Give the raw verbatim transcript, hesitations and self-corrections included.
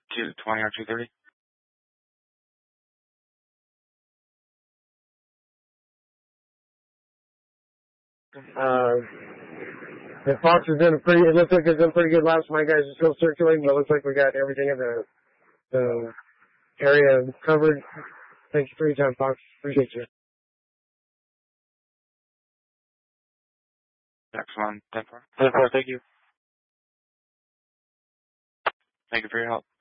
two twenty or two thirty? Uh, the Fox is doing a pretty, it looks like it's doing pretty good laps. My guys are still circulating, but it looks like we got everything in the, the area covered. Thank you for your time, Fox. Appreciate you. Excellent. ten four. ten four, thank you. Thank you for your help.